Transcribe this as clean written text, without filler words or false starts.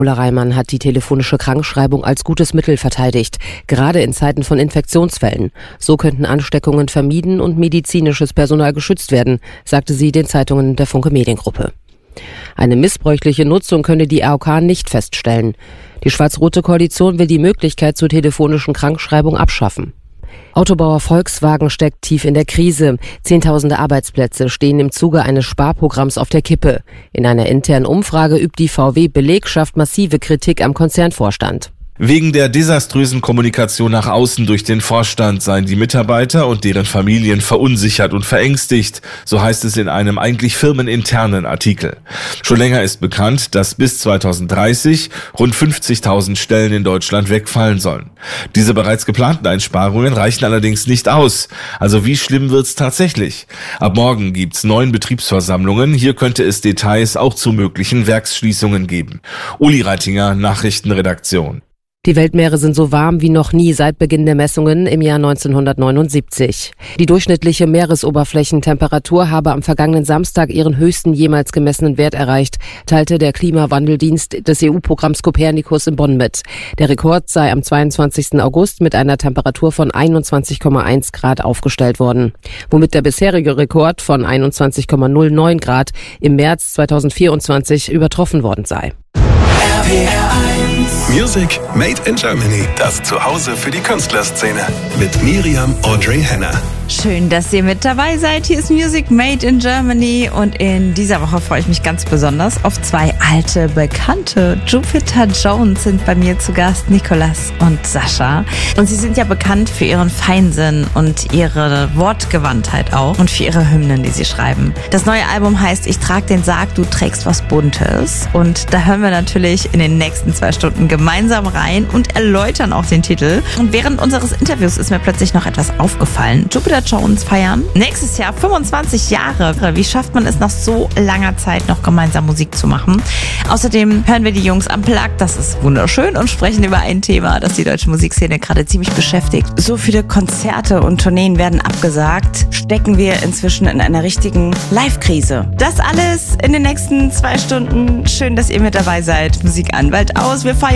Ulla Reimann hat die telefonische Krankschreibung als gutes Mittel verteidigt, gerade in Zeiten von Infektionsfällen. So könnten Ansteckungen vermieden und medizinisches Personal geschützt werden, sagte sie den Zeitungen der Funke Mediengruppe. Eine missbräuchliche Nutzung könne die AOK nicht feststellen. Die schwarz-rote Koalition will die Möglichkeit zur telefonischen Krankschreibung abschaffen. Autobauer Volkswagen steckt tief in der Krise. Zehntausende Arbeitsplätze stehen im Zuge eines Sparprogramms auf der Kippe. In einer internen Umfrage übt die VW-Belegschaft massive Kritik am Konzernvorstand. Wegen der desaströsen Kommunikation nach außen durch den Vorstand seien die Mitarbeiter und deren Familien verunsichert und verängstigt, so heißt es in einem eigentlich firmeninternen Artikel. Schon länger ist bekannt, dass bis 2030 rund 50.000 Stellen in Deutschland wegfallen sollen. Diese bereits geplanten Einsparungen reichen allerdings nicht aus. Also wie schlimm wird's tatsächlich? Ab morgen gibt's 9 Betriebsversammlungen. Hier könnte es Details auch zu möglichen Werksschließungen geben. Uli Reitinger, Nachrichtenredaktion. Die Weltmeere sind so warm wie noch nie seit Beginn der Messungen im Jahr 1979. Die durchschnittliche Meeresoberflächentemperatur habe am vergangenen Samstag ihren höchsten jemals gemessenen Wert erreicht, teilte der Klimawandeldienst des EU-Programms Copernicus in Bonn mit. Der Rekord sei am 22. August mit einer Temperatur von 21,1 Grad aufgestellt worden, womit der bisherige Rekord von 21,09 Grad im März 2024 übertroffen worden sei. Music Made in Germany. Das Zuhause für die Künstlerszene. Mit Miriam Audrey Henner. Schön, dass ihr mit dabei seid. Hier ist Music Made in Germany und in dieser Woche freue ich mich ganz besonders auf 2 alte Bekannte. Jupiter Jones sind bei mir zu Gast, Nicolas und Sascha. Und sie sind ja bekannt für ihren Feinsinn und ihre Wortgewandtheit auch und für ihre Hymnen, die sie schreiben. Das neue Album heißt Ich trag den Sarg, du trägst was Buntes. Und da hören wir natürlich in den nächsten 2 Stunden gemeinsam rein und erläutern auch den Titel. Und während unseres Interviews ist mir plötzlich noch etwas aufgefallen. Jupiter Jones feiern nächstes Jahr 25 Jahre. Wie schafft man es nach so langer Zeit noch gemeinsam Musik zu machen? Außerdem hören wir die Jungs am Plug, das ist wunderschön, und sprechen über ein Thema, das die deutsche Musikszene gerade ziemlich beschäftigt. So viele Konzerte und Tourneen werden abgesagt, stecken wir inzwischen in einer richtigen Live-Krise. Das alles in den nächsten 2 Stunden. Schön, dass ihr mit dabei seid. Musik an, Wald aus, wir feiern.